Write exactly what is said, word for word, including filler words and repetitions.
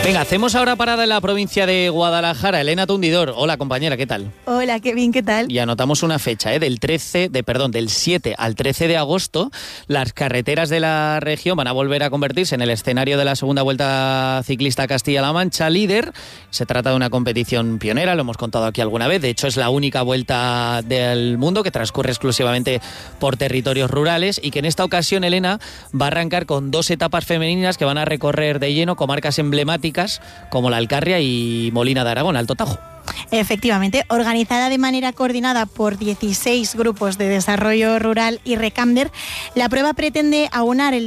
Venga, hacemos ahora parada en la provincia de Guadalajara. Elena Tundidor. Hola, compañera, ¿qué tal? Hola, Kevin, ¿qué tal? Y anotamos una fecha, ¿eh? Del trece, de perdón, del siete al trece de agosto, las carreteras de la región van a volver a convertirse en el escenario de la segunda Vuelta Ciclista Castilla-La Mancha Líder. Se trata de una competición pionera, lo hemos contado aquí alguna vez. De hecho, es la única vuelta del mundo que transcurre exclusivamente por territorios rurales y que en esta ocasión, Elena, va a arrancar con dos etapas femeninas que van a recorrer de lleno comarcas emblemáticas como la Alcarria y Molina de Aragón, Alto Tajo. Efectivamente, organizada de manera coordinada por dieciséis grupos de desarrollo rural y Recamder, la prueba pretende aunar el